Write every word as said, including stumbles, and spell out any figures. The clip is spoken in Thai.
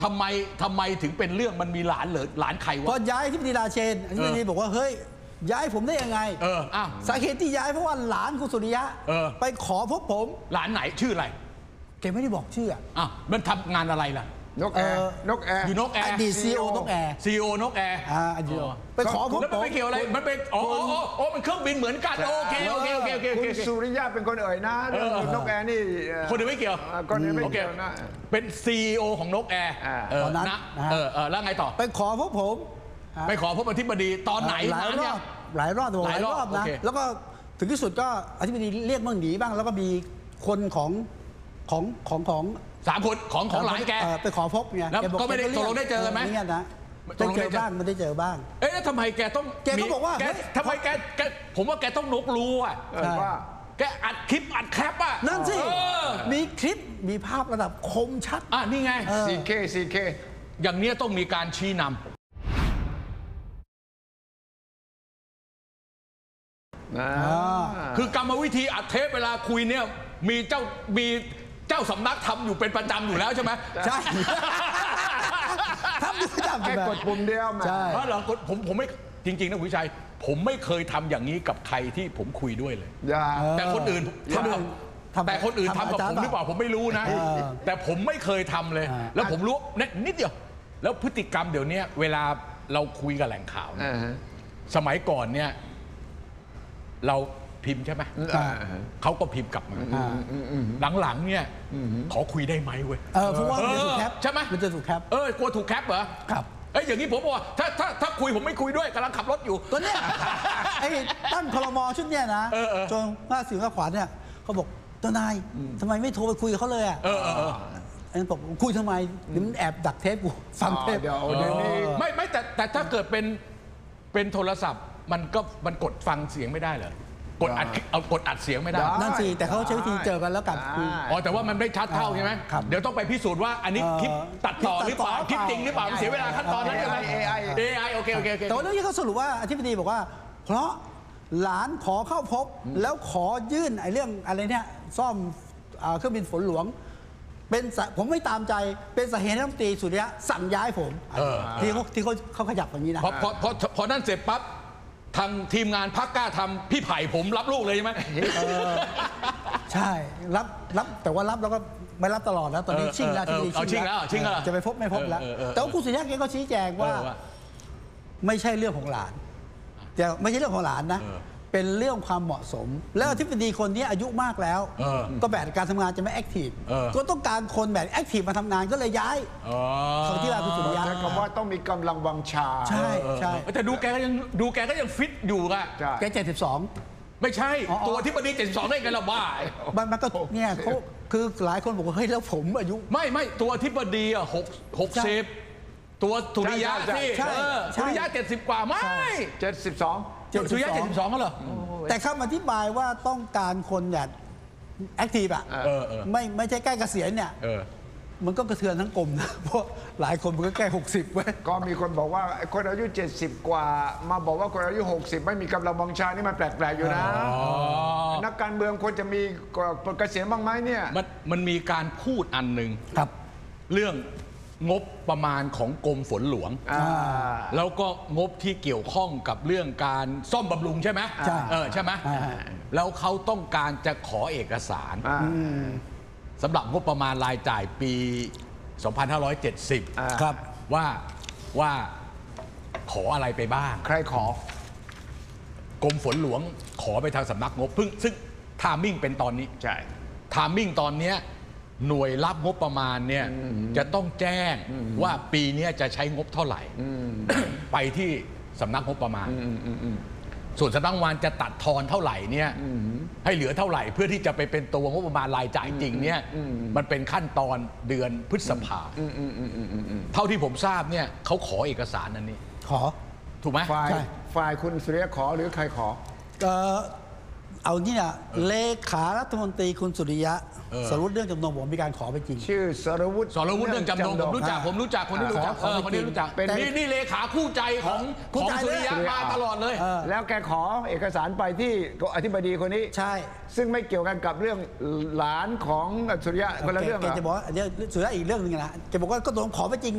ทำไมทำไมถึงเป็นเรื่องมันมีหลานเหรอหลานใครวะพอย้ายที่ปฏิราเชนที่ปฏิบอกว่าเฮ้ยย้ายผมได้ยังไงเอออ้าวสาเหตุที่ย้ายเพราะว่าหลานคุณสุริยะไปขอพบผมหลานไหนชื่ออะไรแกไม่ได้บอกชื่ออ้าวมันทำงานอะไรล่ะนกแอร์นกแอร์อยู่นกแอร์อดีตซีโอนกแอร์ซีโอนกแอร์อ่าอดีตไปขอพบผมแล้วมันไม่เกี่ยวอะไรมันเป็นอ๋ออ๋ออ๋อมันเครื่องบินเหมือนกันโอเคโอเคโอเคโอเคคุณสุริยะเป็นคนเอ่ยนะเรื่องนกแอร์นี่คนอื่นไม่เกี่ยวคนอื่นไม่เกี่ยวนะเป็นซีโอของนกแอร์ตอนนั้นเออเออแล้วไงต่อไปขอพบผมไปขอพบอธิบดีตอนไหนหลายรอบหลายรอบหลายรอบนะแล้วก็ถึงที่สุดก็อธิบดีเรียกมั่งหนีบ้างแล้วก็มีคนของของของของสามคนของของหลานแกไปขอพบไงแล้วก็ไม่ได้ตกลงได้เจอกันไหมเนี่ยนะได้เจอบ้างไม่ได้เจอบ้างเอ๊ะแล้วทำไมแกต้องแกก็บอกว่าทำไมแกแกผมว่าแกต้องนกรู้อ่ะว่าแกอัดคลิปอัดแคปอ่ะนั่นสิมีคลิปมีภาพระดับคมชัดอ่ะนี่ไงซี เค ซี เคอย่างเนี้ยต้องมีการชี้นำคือกรรมวิธีอัดเทปเวลาคุยเนี่ยมีเจ้ามีเจ้าสำนักทำอยู่เป็นประจำอยู่แล้วใช่ไหมใช่ทำอยู่ประจำแค่กดปุ่มเดียวใช่เพราะเราผมผมไม่จริงๆนะคุณชัยผมไม่เคยทำอย่างนี้กับใครที่ผมคุยด้วยเลยแต่คนอื่นทำแต่คนอื่นทำกับผมหรือเปล่าผมไม่รู้นะแต่ผมไม่เคยทำเลยแล้วผมรู้นิดเดียวแล้วพฤติกรรมเดี๋ยวนี้เวลาเราคุยกับแหล่งข่าวสมัยก่อนเนี่ยเราพิมพ์ใช่ไหมเขาก็พิมพ์กลับมาหลังๆเนี่ยขอคุยได้ไหมเว้ยเพราะว่ามันจะถูกแคปใช่ไหมมันจะถูกแคปเออกลัวถูกแคปเหรอครับเอ้ยอย่างนี้ผมบอกว่าถ้าถ้าถ้าคุยผมไม่คุยด้วยกำลังขับรถอยู่ตัวเนี้ยไอ้ตั้งครม.ชุดเนี้ยนะจนว่าสิงห์ขวานเนี่ยเขาบอกตัวนายทำไมไม่โทรไปคุยกับเขาเลยอ่ะไอ้บอกคุยทำไมหรือมันแอบดักเทปกูฟังเทปไม่ไม่แต่แต่ถ้าเกิดเป็นเป็นโทรศัพท์มันก็มันกดฟังเสียงไม่ได้เหรอกดอัดเอากดอัดเสียงไม่ได้นั่นสิแต่เขาใช้วิธีเจอกันแล้วกันอ๋อแต่ว่ามันไม่ชัดเท่าใช่ไหมเดี๋ยวต้องไปพิสูจน์ว่าอันนี้คลิปตัดต่อหรือเปล่าคลิปจริงหรือเปล่าเสียเวลาขั้นตอนนั้นใช่ไหมเอ ไอเอ ไอ โอเคโอเคแต่ว่าเรื่องนี้เขาสรุปว่าอธิบดีบอกว่าเพราะหลานขอเข้าพบแล้วขอยื่นไอ้เรื่องอะไรเนี่ยซ่อมเครื่องบินฝนหลวงเป็นผมไม่ตามใจเป็นสาเหตุที่รัฐมนตรีสุริยะสั่งย้ายผมที่เขาที่เขาเขาขยับอย่างนี้นะพอพอพอพอนั่นเสร็จปั๊บทางทีมงานพักกล้าทำพี่ไผ่ผมรับลูกเลยใช่ไหมใช่รับรับแต่ว่ารับแล้วก็ไม่รับตลอดแล้วตอนนี้ชิ่งแล้วที่ดีชิ่งแล้วชิ่งแล้วจะไปพบไม่พบแล้วแต่ว่าคุณสุริยะแกก็ชี้แจงว่าไม่ใช่เรื่องของหลานแต่ไม่ใช่เรื่องของหลานนะเป็นเรื่องความเหมาะสมแล้วอธิบดีคนนี้อายุมากแล้วก็แบบการทำงานจะไม่แอคทีฟก็ต้องการคนแบบแอคทีฟมาทำงานก็เลยย้ายเขาที่ว่าคุณสุริยะใช้คำว่าต้องมีกำลังวังชาใช่ใช่แต่ดูแกก็ยังดูแกก็ยังฟิตอยู่อะแกเจ็ดสิบสองไม่ใช่ตัวที่ปดีเจ็ดสิบสองได้ไงล่ะบ้ามันก็เนี่ยเขาคือหลายคนบอกว่าเฮ้ยแล้วผมอายุไม่ไม่ตัวที่ปดีอ่ะหกหกสิบตัวสุริยะที่สุริยะเจ็ดสิบกว่าไม่เจ็ดสิบสองสุริยะเจ็ดสิบสองก็เหรอแต่คำอธิบายว่าต้องการคนแบบแอคทีฟอ่ะไม่ไม่ใช่ใกล้เกษียณเนี่ยมันก็กระเทือนทั้งกรมนะเพราะหลายคนมันก็ใกล้หกสิบเว้ยก็มีคนบอกว่าคนอายุเจ็ดสิบกว่ามาบอกว่าคนอายุหกสิบไม่มีกำลังวังชานี่มันแปลกๆอยู่นะนักการเมืองควรจะมีเกษียณบ้างไหมเนี่ยมันมันมีการพูดอันหนึ่งครับเรื่องงบประมาณของกรมฝนหลวงแล้วก็งบที่เกี่ยวข้องกับเรื่องการซ่อมบำรุงใช่ไหมใช่เออใช่ไหมแล้วเขาต้องการจะขอเอกสารสำหรับงบประมาณรายจ่ายปี สองพันห้าร้อยเจ็ดสิบครับว่าว่าขออะไรไปบ้างใครขอกรมฝนหลวงขอไปทางสำนักงบเพิ่งซึ่งไทมิ่งเป็นตอนนี้ใช่ไทมิ่งตอนนี้หน่วยรับงบประมาณเนี่ยจะต้องแจ้งว่าปีนี้จะใช้งบเท่าไหร่ไปที่สำนักงบประมาณส่วนสำนักงานจะตัดทอนเท่าไหร่เนี่ยให้เหลือเท่าไหร่เพื่อที่จะไปเป็นตัวงบประมาณรายจ่ายจริงเนี่ยมันเป็นขั้นตอนเดือนพฤษภาเท่าที่ผมทราบเนี่ยเขาขอเอกสารอันนี้ขอถูกไหมฝ่ายฝ่ายคุณสุริยะขอหรือใครขอเอาเนี่ยเลขารัฐมนตรีคุณสุริยะสรุปเรื่องจำนงผมมีการขอไปจริงชื่อสรวุฒิสรวุฒิเรื่องจำนงผมรู้จักผมรู้จักคนที่รู้จักเออคนนี้รู้จักเป็นนี่นี่เลขาคู่ใจของของสุริยะมาตลอดเลยแล้วแกขอเอกสารไปที่อธิบดีคนนี้ใช่ซึ่งไม่เกี่ยวกันกับเรื่องหลานของสุริยะคนละเรื่องแกจะบอกอันนี้สุริยะอีกเรื่องหนึงนะแกบอกว่าก็โดนขอไปจริง